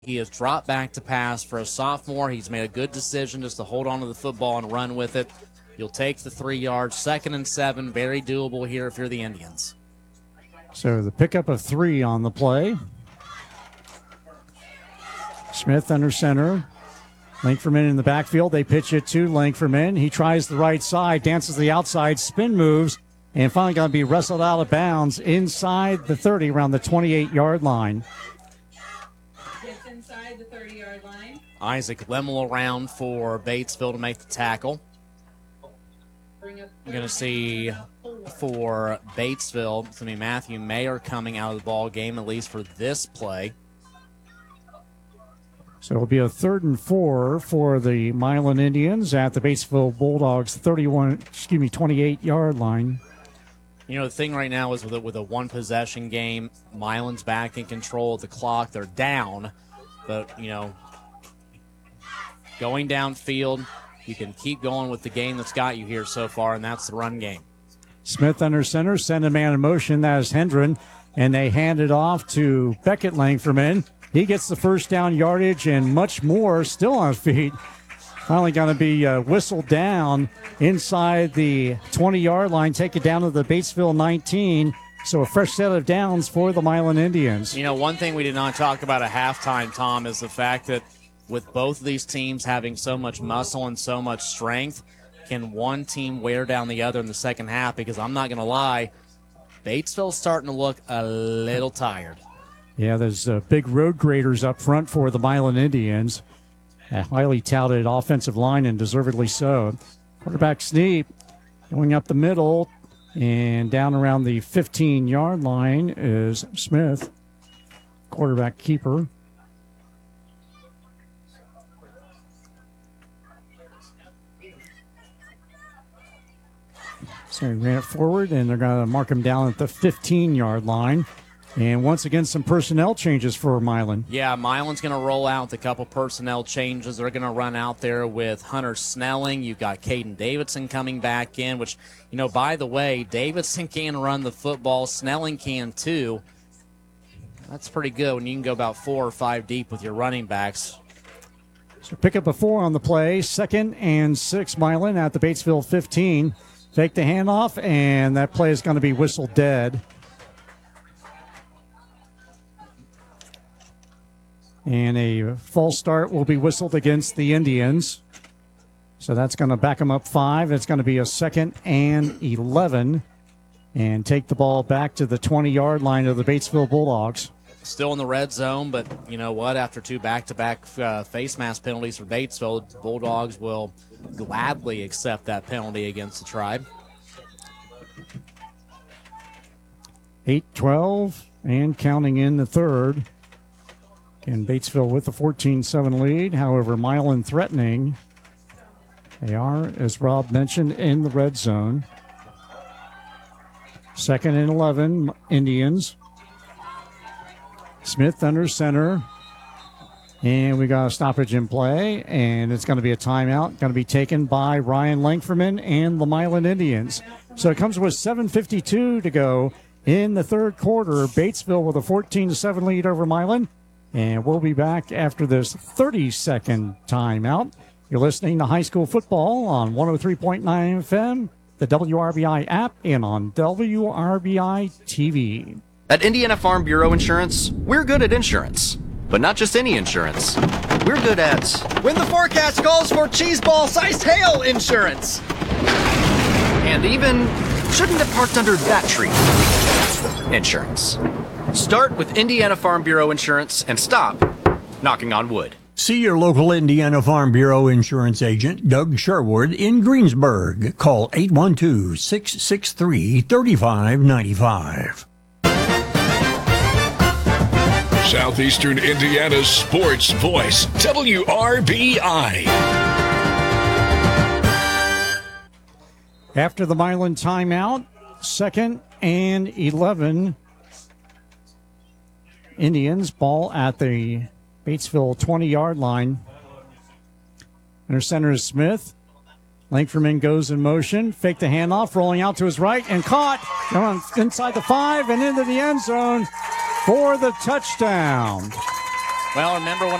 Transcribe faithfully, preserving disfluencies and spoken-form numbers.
He has dropped back to pass. For a sophomore, he's made a good decision just to hold on to the football and run with it. You'll take the three yards. Second and seven, very doable here if you're the Indians. So the pickup of three on the play. Smith under center. Langford in the backfield. They pitch it to Langford. He tries the right side, dances the outside, spin moves, and finally going to be wrestled out of bounds inside the thirty, around the twenty-eight-yard line. Gets inside the thirty-yard line. Isaac Lemmel around for Batesville to make the tackle. You're going to see for Batesville, it's going to be Matthew Mayer coming out of the ball game, at least for this play. So it'll be a third and four for the Milan Indians at the Batesville Bulldogs thirty-one, excuse me, twenty-eight-yard line. You know, the thing right now is with a, with a one-possession game, Milan's back in control of the clock. They're down, but, you know, going downfield, you can keep going with the game that's got you here so far, and that's the run game. Smith under center, send a man in motion. That is Hendren, and they hand it off to Beckett Langford. He gets the first down yardage and much more, still on his feet. Finally going to be uh, whistled down inside the twenty-yard line, take it down to the Batesville nineteen. So a fresh set of downs for the Milan Indians. You know, one thing we did not talk about at halftime, Tom, is the fact that with both of these teams having so much muscle and so much strength, can one team wear down the other in the second half? Because I'm not going to lie, Batesville's starting to look a little tired. Yeah, there's uh, big road graders up front for the Milan Indians. A highly touted offensive line, and deservedly so. Quarterback sneak going up the middle, and down around the fifteen-yard line is Smith, quarterback keeper. So he ran it forward, and they're going to mark him down at the fifteen-yard line. And once again, some personnel changes for Milan. Yeah, Milan's going to roll out with a couple personnel changes. They're going to run out there with Hunter Snelling. You've got Caden Davidson coming back in, which, you know, by the way, Davidson can run the football. Snelling can too. That's pretty good when you can go about four or five deep with your running backs. So pick up a four on the play. Second and six, Milan at the Batesville fifteen. Take the handoff, and that play is going to be whistled dead. And a false start will be whistled against the Indians. So that's going to back them up five. It's going to be a second and eleven. And take the ball back to the twenty-yard line of the Batesville Bulldogs. Still in the red zone, but you know what? After two back-to-back uh, face mask penalties for Batesville, the Bulldogs will gladly accept that penalty against the Tribe. eight twelve and counting in the third. And Batesville with a fourteen seven lead. However, Milan threatening. They are, as Rob mentioned, in the red zone. Second and eleven, Indians. Smith under center. And we got a stoppage in play. And it's going to be a timeout. Going to be taken by Ryan Langford and the Milan Indians. So it comes with seven fifty-two to go in the third quarter. Batesville with a fourteen to seven lead over Milan. And we'll be back after this thirty-second timeout. You're listening to High School Football on one oh three point nine F M, the W R B I app, and on W R B I T V. At Indiana Farm Bureau Insurance, we're good at insurance. But not just any insurance. We're good at when the forecast calls for cheese ball-sized hail insurance. And even shouldn't have parked under that tree insurance. Start with Indiana Farm Bureau Insurance and stop knocking on wood. See your local Indiana Farm Bureau insurance agent, Doug Sherwood, in Greensburg. Call eight one two, six six three, three five nine five. Southeastern Indiana's sports voice, W R B I. After the Milan timeout, second and eleven. Indians, ball at the Batesville twenty-yard line. Under center is Smith. Langford goes in motion. Fake the handoff, rolling out to his right, and caught. Inside the five and into the end zone for the touchdown. Well, remember when